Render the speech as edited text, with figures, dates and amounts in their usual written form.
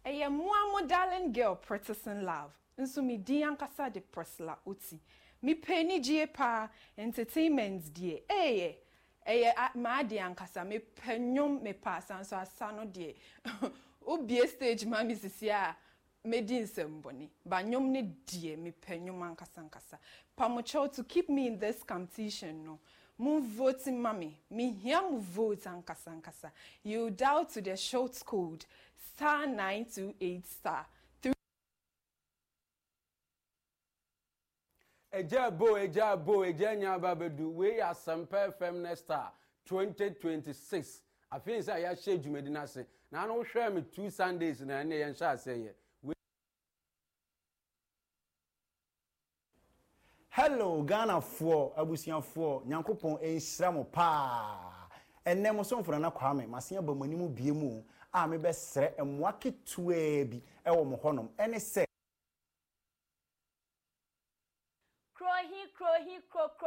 Eye mo darling girl Protestant love. Nso mi di ankasa de Priscilla Uti. Mi penny gie pa entertainment die. Eye ma di ankasa me penyom me pass so asano die. Obie stage ma mi sisia me di nsemboni. Ba nyom ne die me penyom ankasa. Pamocho to keep me in this competition no. Mu voting mommy. Me hear mu vote ankasa. You dial to the short code *928*3. Eja nyaba bedu we Asempa FM next 2026. I feel say ya share dwumedi na se. Na no hwe me 2 Sundays na ne yen sha aseye. Hello Ghana for abusian for Nyankopon enhira mo pa. Enne mo so mfona na kwame masen ba manimu biemu a me be sere emwa ketua bi e wo mo honom ene se Krohi